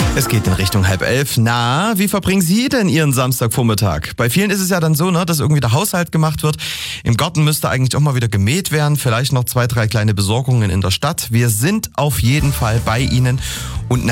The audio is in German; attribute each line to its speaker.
Speaker 1: Es geht in Richtung 10:30. Na, wie verbringen Sie denn Ihren Samstagvormittag? Bei vielen ist es ja dann so, dass irgendwie der Haushalt gemacht wird. Im Garten müsste eigentlich auch mal wieder gemäht werden. Vielleicht noch 2, 3 kleine Besorgungen in der Stadt. Wir sind auf jeden Fall bei Ihnen und